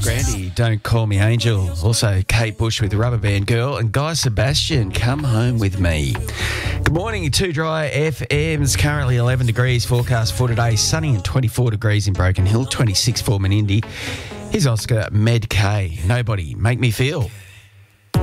Brandy, Don't Call Me Angel. Also, Kate Bush with Rubber Band Girl. And Guy Sebastian, Come Home With Me. Good morning, 2 Dry FM's currently 11 degrees. Forecast for today, sunny and 24 degrees in Broken Hill, 26 for Menindee. Here's Oscar Med K. Nobody Make Me Feel.